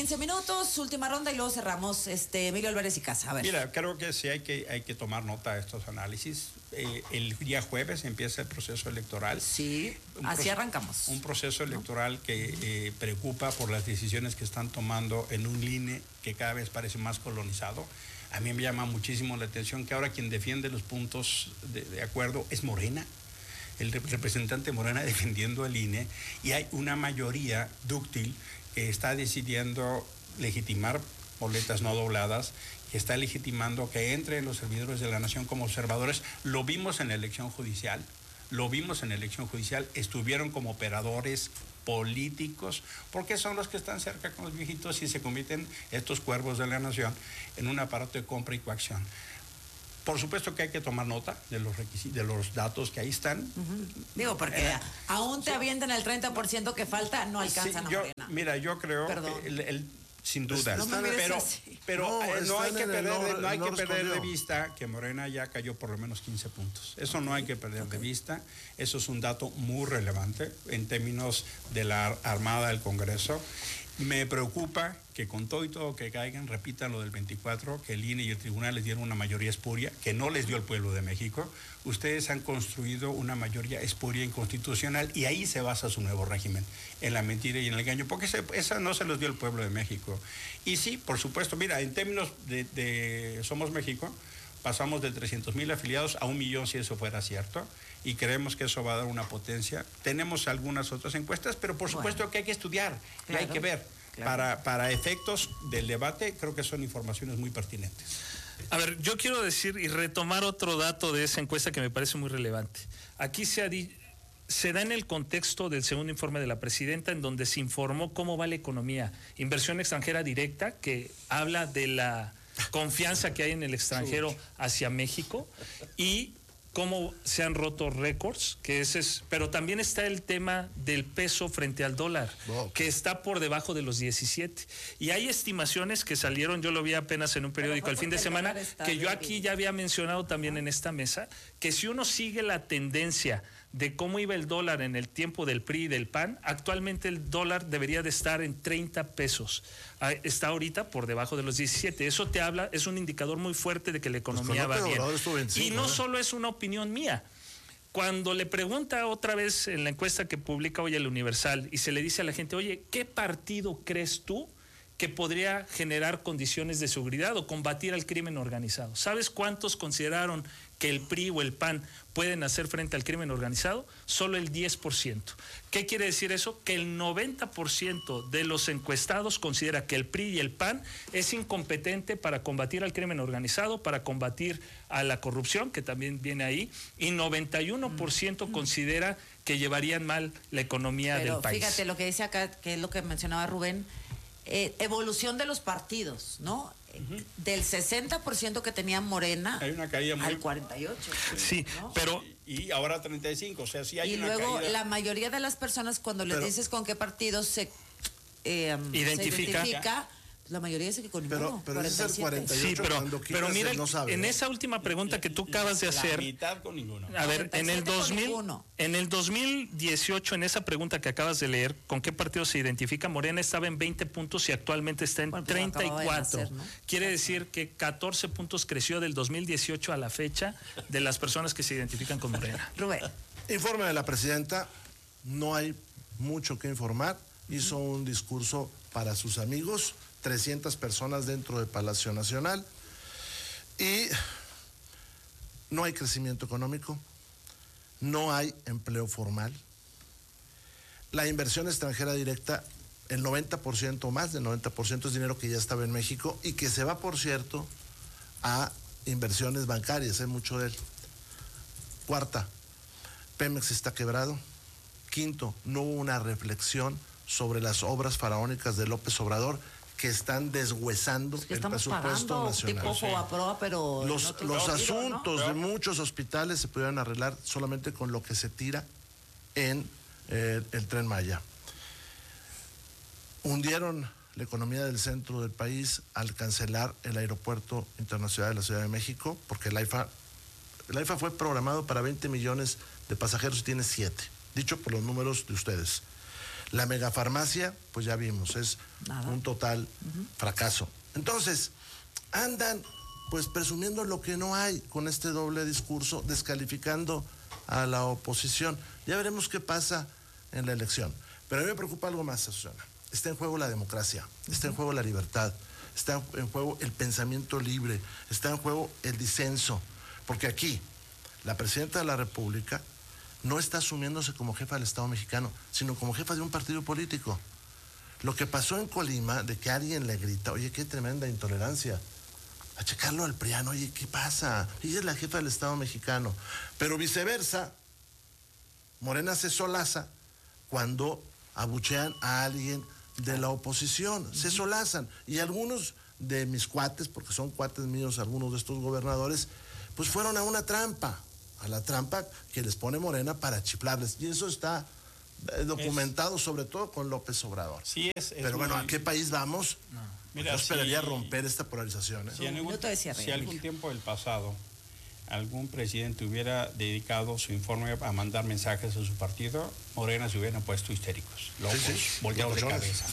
15 minutos, última ronda y luego cerramos. Emilio Álvarez y Casa, a ver. Mira, creo que sí hay que tomar nota de estos análisis. El día jueves empieza el proceso electoral. Sí, así arrancamos. Un proceso electoral que preocupa por las decisiones que están tomando en un INE que cada vez parece más colonizado. A mí me llama muchísimo la atención que ahora quien defiende los puntos de acuerdo es Morena, el representante Morena defendiendo el INE, y hay una mayoría dúctil que está decidiendo legitimar boletas no dobladas, que está legitimando que entren los servidores de la nación como observadores. Lo vimos en la elección judicial, estuvieron como operadores políticos, porque son los que están cerca con los viejitos y se convierten estos cuervos de la nación en un aparato de compra y coacción. Por supuesto que hay que tomar nota de los requisitos, de los datos que ahí están. Digo, porque aún te avientan el 30% que falta, no alcanzan a Morena. Mira, yo creo que sin duda, pero no hay que perder de vista que Morena ya cayó por lo menos 15 puntos. Eso no hay que perder de vista. Eso es un dato muy relevante en términos de la Armada del Congreso. Me preocupa que con todo y todo que caigan, repitan lo del 24, que el INE y el tribunal les dieron una mayoría espuria, que no les dio el pueblo de México. Ustedes han construido una mayoría espuria inconstitucional y ahí se basa su nuevo régimen, en la mentira y en el engaño, porque esa no se los dio el pueblo de México. Y sí, por supuesto, mira, en términos de Somos México, pasamos de 300,000 afiliados a 1,000,000 si eso fuera cierto, y creemos que eso va a dar una potencia. Tenemos algunas otras encuestas, pero por supuesto que hay que estudiar, claro, y hay que ver. Claro. Para efectos del debate, creo que son informaciones muy pertinentes. A ver, yo quiero decir y retomar otro dato de esa encuesta que me parece muy relevante. Aquí se da en el contexto del segundo informe de la presidenta, en donde se informó cómo va la economía. Inversión extranjera directa, que habla de la confianza que hay en el extranjero hacia México, y cómo se han roto récords, pero también está el tema del peso frente al dólar, que está por debajo de los 17. Y hay estimaciones que salieron, yo lo vi apenas en un periódico el fin de semana, que yo aquí ya había mencionado también en esta mesa, que si uno sigue la tendencia de cómo iba el dólar en el tiempo del PRI y del PAN, actualmente el dólar debería de estar en 30 pesos. Está ahorita por debajo de los 17. Eso te habla, es un indicador muy fuerte de que la economía va bien. Y no solo es una opinión mía. Cuando le pregunta otra vez en la encuesta que publica hoy el Universal y se le dice a la gente, oye, ¿qué partido crees tú que podría generar condiciones de seguridad o combatir al crimen organizado? ¿Sabes cuántos consideraron que el PRI o el PAN pueden hacer frente al crimen organizado? Solo el 10%. ¿Qué quiere decir eso? Que el 90% de los encuestados considera que el PRI y el PAN es incompetente para combatir al crimen organizado, para combatir a la corrupción, que también viene ahí, y 91% considera que llevarían mal la economía del país. Fíjate lo que dice acá, que es lo que mencionaba Rubén, evolución de los partidos, ¿no? Del 60% que tenía Morena, hay una caída al 48%. Sí, ¿no? Pero y ahora 35%, o sea, sí hay y una luego caída. La mayoría de las personas cuando les dices con qué partidos se identifica, la mayoría dice que con ninguno. Pero ese es el 48. Sí, pero mira, no sabe, en esa última pregunta que tú acabas de hacer, la mitad con ninguno. A ver, en el 2018, en esa pregunta que acabas de leer, ¿con qué partido se identifica? Morena estaba en 20 puntos y actualmente está en 34. Nacer, ¿no? Quiere decir que 14 puntos creció del 2018 a la fecha de las personas que se identifican con Morena. Rubén. Informe de la presidenta, no hay mucho que informar. Hizo un discurso para sus amigos, 300 personas dentro del Palacio Nacional, y no hay crecimiento económico, no hay empleo formal. La inversión extranjera directa, el 90%, más del 90% es dinero que ya estaba en México y que se va, por cierto, a inversiones bancarias, hay mucho de él. Cuarta, Pemex está quebrado. Quinto, no hubo una reflexión sobre las obras faraónicas de López Obrador que están deshuesando el presupuesto nacional. Tipo Fobaproa, pero los asuntos, ¿no?, de muchos hospitales se pudieran arreglar solamente con lo que se tira en el Tren Maya. Hundieron la economía del centro del país al cancelar el aeropuerto internacional de la Ciudad de México, porque el AIFA fue programado para 20 millones de pasajeros y tiene 7, dicho por los números de ustedes. La megafarmacia, pues ya vimos, es un total fracaso. Entonces, andan pues presumiendo lo que no hay con este doble discurso, descalificando a la oposición. Ya veremos qué pasa en la elección. Pero a mí me preocupa algo más, Susana. Está en juego la democracia, está en juego la libertad, está en juego el pensamiento libre, está en juego el disenso. Porque aquí, la presidenta de la República no está asumiéndose como jefa del Estado mexicano, sino como jefa de un partido político. Lo que pasó en Colima, de que alguien le grita, oye, qué tremenda intolerancia, a checarlo al PRIAN, oye, ¿qué pasa? Ella es la jefa del Estado mexicano. Pero viceversa, Morena se solaza cuando abuchean a alguien de la oposición, se solazan. Y algunos de mis cuates, porque son cuates míos, algunos de estos gobernadores, pues fueron a una trampa, a la trampa que les pone Morena para chiflarles. Y eso está documentado sobre todo con López Obrador. Sí, pero bueno, ¿a qué país vamos? No. Mira, yo esperaría romper esta polarización. Si algún tiempo del pasado algún presidente hubiera dedicado su informe a mandar mensajes a su partido, Morena se hubieran puesto histéricos, locos, volteados de cabeza.